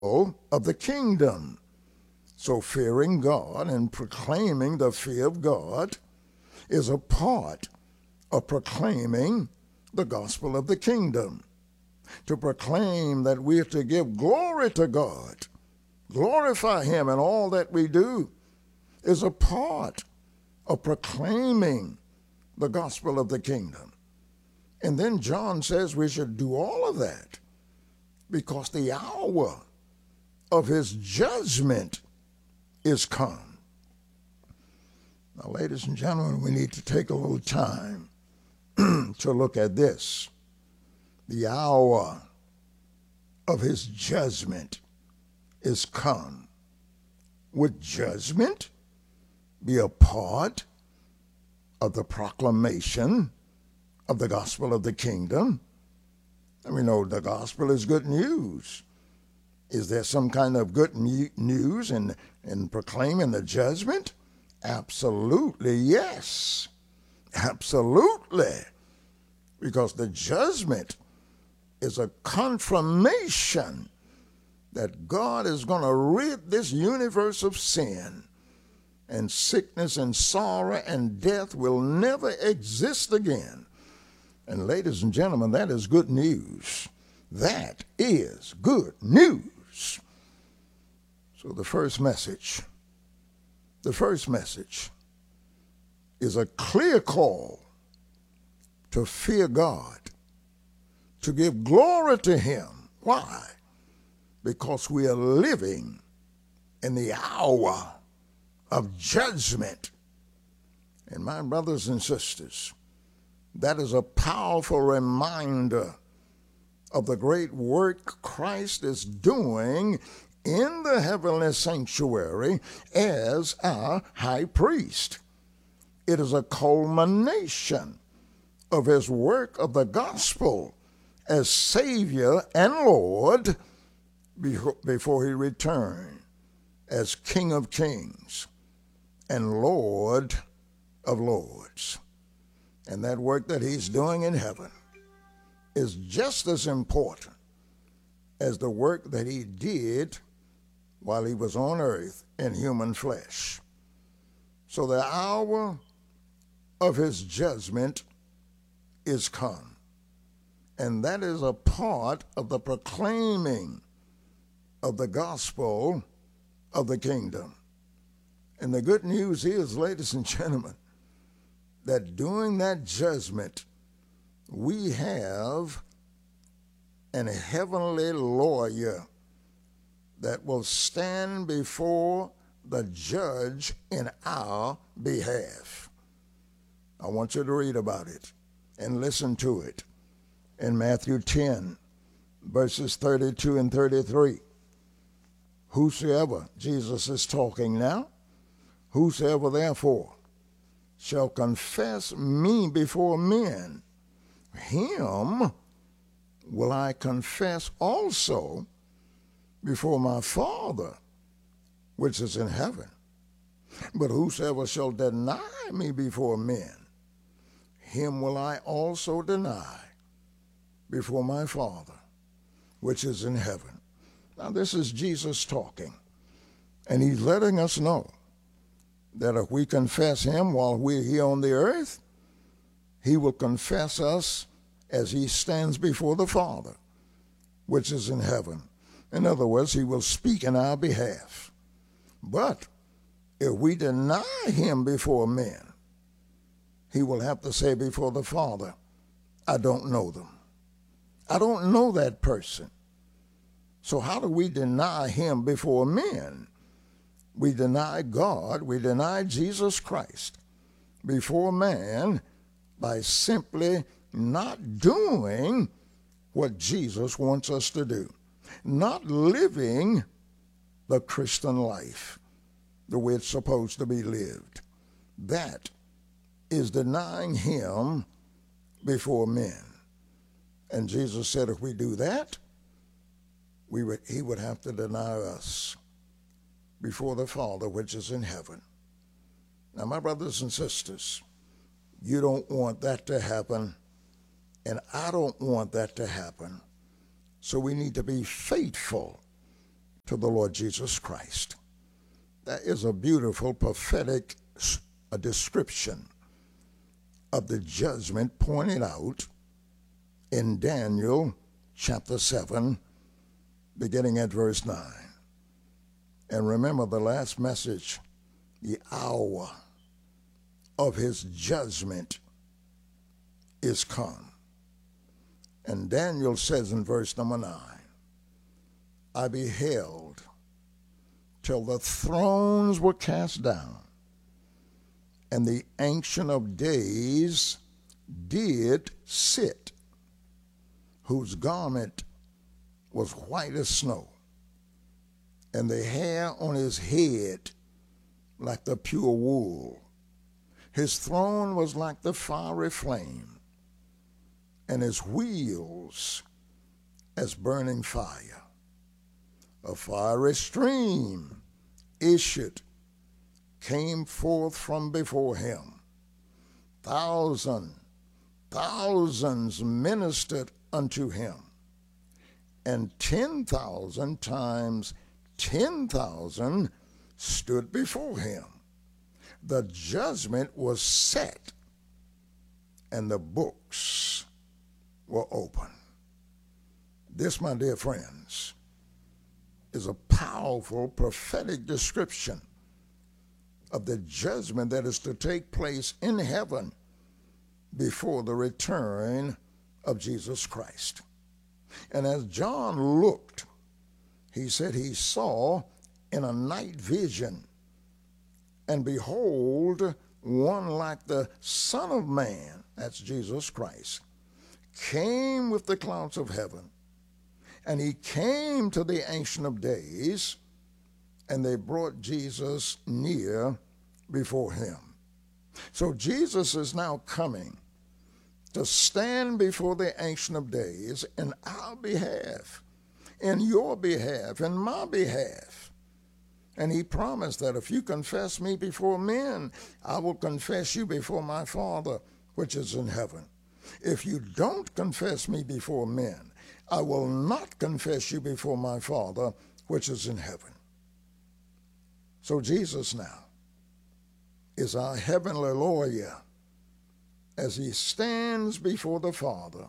of the kingdom. So fearing God and proclaiming the fear of God is a part of proclaiming the gospel of the kingdom. To proclaim that we are to give glory to God, glorify Him in all that we do, is a part of proclaiming the gospel of the kingdom. And then John says we should do all of that because the hour of His judgment is come. Now, ladies and gentlemen, we need to take a little time to look at this. The hour of His judgment is come. Would judgment be a part of the proclamation of the gospel of the kingdom? And we know the gospel is good news. Is there some kind of good news in proclaiming the judgment? Absolutely, yes. Absolutely. Because the judgment is a confirmation that God is going to rid this universe of sin, and sickness and sorrow and death will never exist again. And ladies and gentlemen, that is good news. That is good news. So the first message is a clear call to fear God, to give glory to Him. Why? Because we are living in the hour of judgment. And my brothers and sisters, that is a powerful reminder of the great work Christ is doing in the heavenly sanctuary as our high priest. It is a culmination of His work of the gospel as Savior and Lord before He returned as King of Kings and Lord of Lords. And that work that He's doing in heaven is just as important as the work that He did while He was on earth in human flesh. So the hour of His judgment is come. And that is a part of the proclaiming of the gospel of the kingdom. And the good news is, ladies and gentlemen, that during that judgment, we have an heavenly lawyer that will stand before the judge in our behalf. I want you to read about it and listen to it in Matthew 10, verses 32 and 33. Whosoever, Jesus is talking now, whosoever therefore shall confess me before men, him will I confess also before my Father which is in heaven. But whosoever shall deny me before men, him will I also deny before my Father which is in heaven. Now this is Jesus talking, and He's letting us know that if we confess Him while we're here on the earth, He will confess us as He stands before the Father which is in heaven. In other words, He will speak in our behalf. But if we deny Him before men, He will have to say before the Father, I don't know them. I don't know that person. So how do we deny Him before men? We deny God, we deny Jesus Christ before man by simply not doing what Jesus wants us to do, not living the Christian life the way it's supposed to be lived. That is denying Him before men. And Jesus said if we do that, He would have to deny us before the Father which is in heaven. Now, my brothers and sisters, you don't want that to happen, and I don't want that to happen. So we need to be faithful to the Lord Jesus Christ. That is a beautiful prophetic description of the judgment pointed out in Daniel chapter 7, beginning at verse 9. And remember the last message, the hour of his judgment is come. And Daniel says in verse number 9, I beheld till the thrones were cast down, and the Ancient of Days did sit, whose garment was white as snow, and the hair on his head like the pure wool. His throne was like the fiery flame, and his wheels as burning fire. A fiery stream came forth from before him. Thousands ministered unto him, and 10,000 times 10,000 stood before him. The judgment was set, and the books were open. This, my dear friends, is a powerful prophetic description of the judgment that is to take place in heaven before the return of Jesus Christ. And as John looked, he said he saw in a night vision, and behold, one like the Son of Man, that's Jesus Christ, came with the clouds of heaven. And he came to the Ancient of Days, and they brought Jesus near before him. So Jesus is now coming to stand before the Ancient of Days in our behalf, in your behalf, in my behalf. And he promised that if you confess me before men, I will confess you before my Father, which is in heaven. If you don't confess me before men, I will not confess you before my Father, which is in heaven. So Jesus now is our heavenly lawyer as he stands before the Father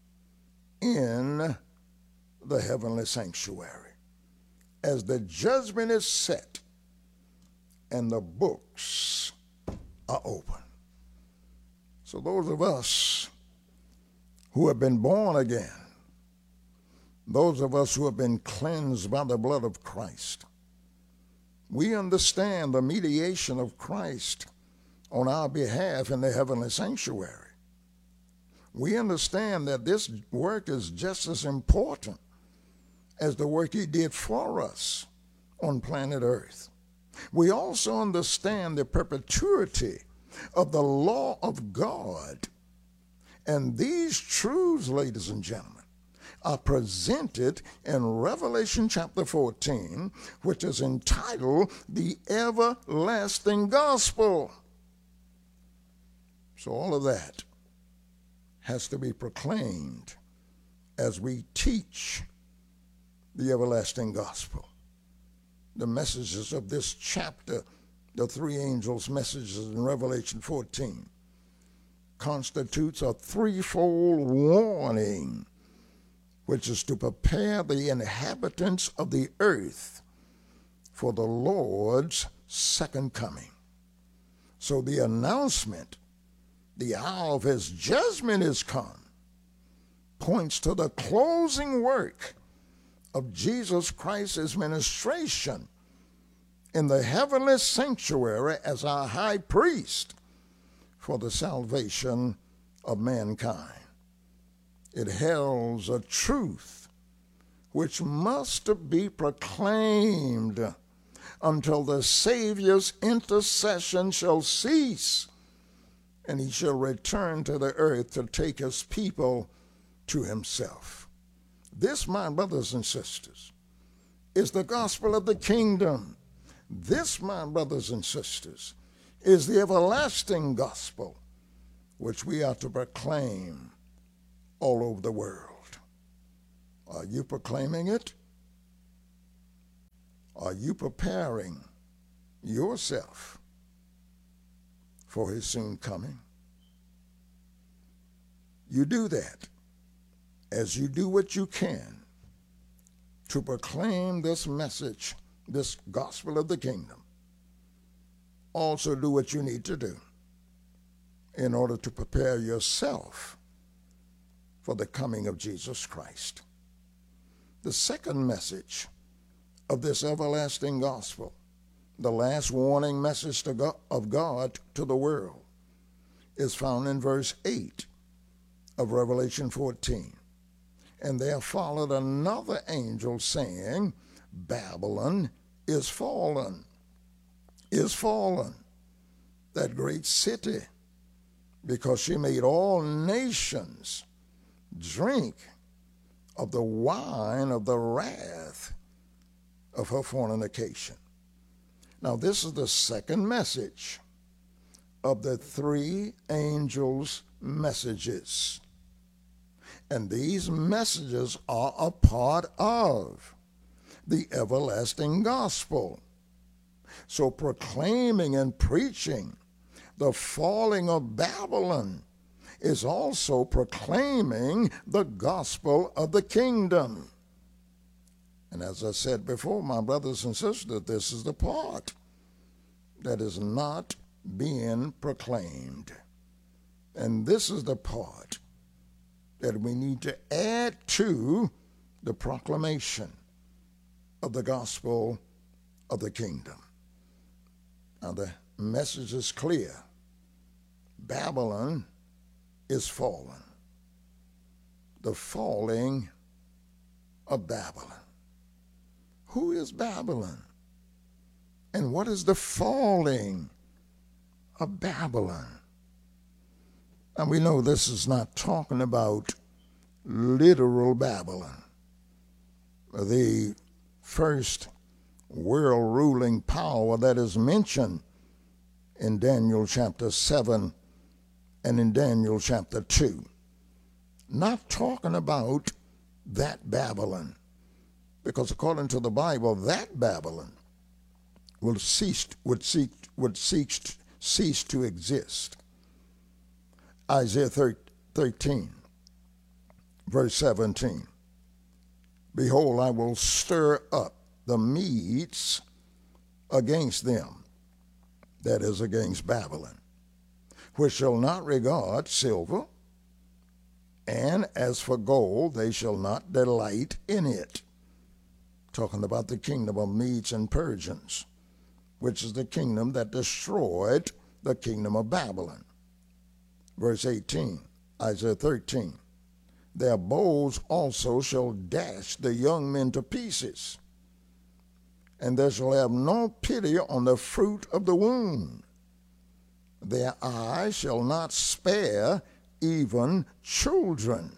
in the heavenly sanctuary, as the judgment is set and the books are open. So those of us who have been born again, those of us who have been cleansed by the blood of Christ, we understand the mediation of Christ on our behalf in the heavenly sanctuary. We understand that this work is just as important as the work he did for us on planet Earth. We also understand the perpetuity of the law of God. And these truths, ladies and gentlemen, are presented in Revelation chapter 14, which is entitled The Everlasting Gospel. So all of that has to be proclaimed as we teach the everlasting gospel. The messages of this chapter, the three angels' messages in Revelation 14, constitutes a threefold warning, which is to prepare the inhabitants of the earth for the Lord's second coming. So the announcement, the hour of his judgment is come, points to the closing work of Jesus Christ's ministration in the heavenly sanctuary as our high priest for the salvation of mankind. It heralds a truth which must be proclaimed until the Savior's intercession shall cease and he shall return to the earth to take his people to himself. This, my brothers and sisters, is the gospel of the kingdom. This, my brothers and sisters, is the everlasting gospel which we are to proclaim all over the world. Are you proclaiming it? Are you preparing yourself for his soon coming? You do that as you do what you can to proclaim this message, this gospel of the kingdom. Also do what you need to do in order to prepare yourself for the coming of Jesus Christ. The second message of this everlasting gospel, the last warning message of God to the world, is found in verse 8 of Revelation 14. And there followed another angel saying, Babylon is fallen, that great city, because she made all nations drink of the wine of the wrath of her fornication. Now, this is the second message of the three angels' messages. And these messages are a part of the everlasting gospel. So proclaiming and preaching the falling of Babylon is also proclaiming the gospel of the kingdom. And as I said before, my brothers and sisters, this is the part that is not being proclaimed. And this is the part that we need to add to the proclamation of the gospel of the kingdom. Now, the message is clear. Babylon is fallen. The falling of Babylon. Who is Babylon? And what is the falling of Babylon? And we know this is not talking about literal Babylon. The first world ruling power that is mentioned in Daniel chapter 7 and in Daniel chapter 2. Not talking about that Babylon, because according to the Bible, that Babylon would cease to exist. Isaiah 13, verse 17. Behold, I will stir up the Medes against them, that is, against Babylon, which shall not regard silver, and as for gold, they shall not delight in it. Talking about the kingdom of Medes and Persians, which is the kingdom that destroyed the kingdom of Babylon. Verse 18, Isaiah 13. Their bows also shall dash the young men to pieces, and they shall have no pity on the fruit of the womb. Their eye shall not spare even children.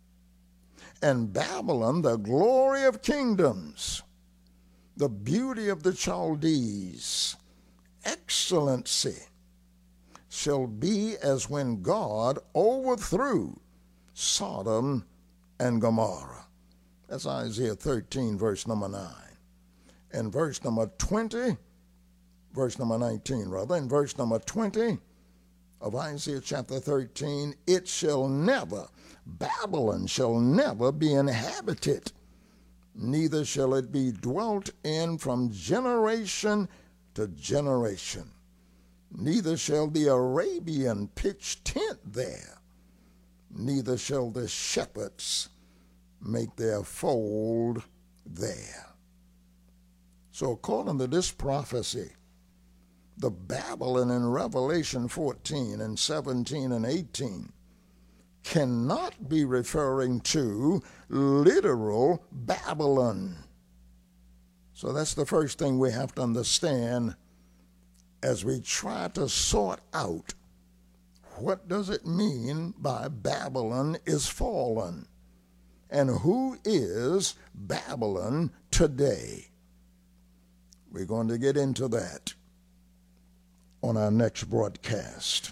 And Babylon, the glory of kingdoms, the beauty of the Chaldees, excellency, shall be as when God overthrew Sodom and Gomorrah. That's Isaiah 13, verse number 9. And verse number 20, verse number 19 rather, in verse number 20 of Isaiah chapter 13, it shall never, Babylon shall never be inhabited, neither shall it be dwelt in from generation to generation. Neither shall the Arabian pitch tent there, neither shall the shepherds make their fold there. So according to this prophecy, the Babylon in Revelation 14 and 17 and 18 cannot be referring to literal Babylon. So that's the first thing we have to understand as we try to sort out what does it mean by Babylon is fallen, and who is Babylon today. We're going to get into that on our next broadcast.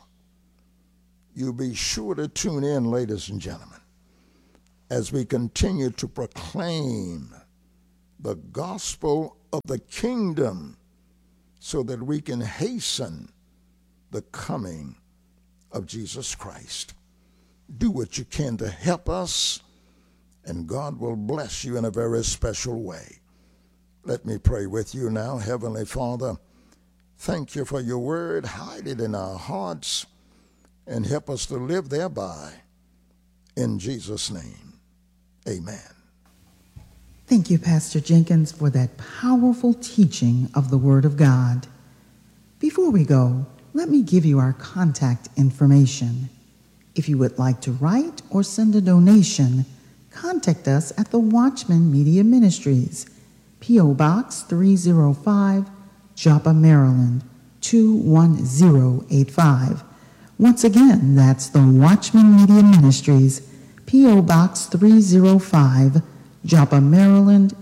You be sure to tune in, ladies and gentlemen, as we continue to proclaim the gospel of the kingdom so that we can hasten the coming of Jesus Christ. Do what you can to help us, and God will bless you in a very special way. Let me pray with you now. Heavenly Father, thank you for your word. Hide it in our hearts and help us to live thereby. In Jesus' name, amen. Thank you, Pastor Jenkins, for that powerful teaching of the Word of God. Before we go, let me give you our contact information. If you would like to write or send a donation, contact us at the Watchman Media Ministries, P.O. Box 305, Joppa, Maryland, 21085. Once again, that's the Watchman Media Ministries, P.O. Box 305, Joppa, Maryland,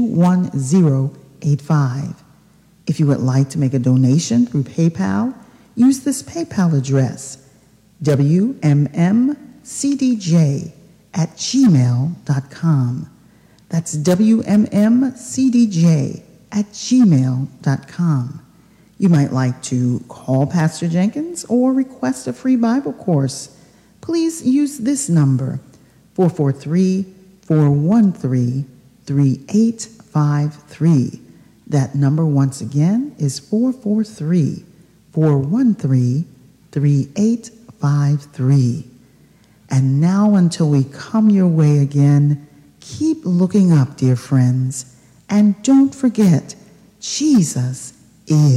21085. If you would like to make a donation through PayPal, use this PayPal address, wmmcdj@gmail.com. That's wmmcdj@gmail.com. You might like to call Pastor Jenkins or request a free Bible course. Please use this number, 443-413-3853. That number once again is 443-413-3853. And now, until we come your way again, keep looking up, dear friends, and don't forget, Jesus is